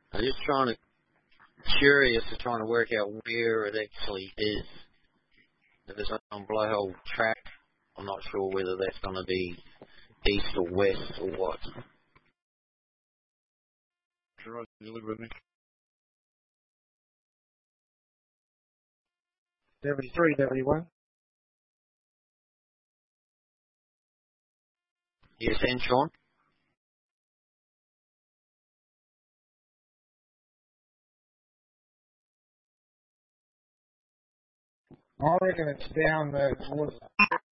I'm just curious to trying to work out where it actually is. If it's on Blowhole track, I'm not sure whether that's going to be east or west or what. Sure, you live with me. 73, 71. Yes, and Sean? I reckon it's down towards